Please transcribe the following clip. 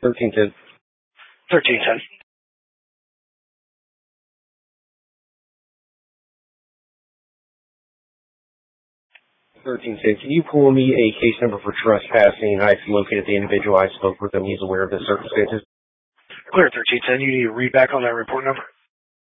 1310. 1310. 1310. Can you pull me a case number for trespassing? I've located the individual I spoke with him. He's aware of the circumstances. Clear 1310. You need to read back on that report number.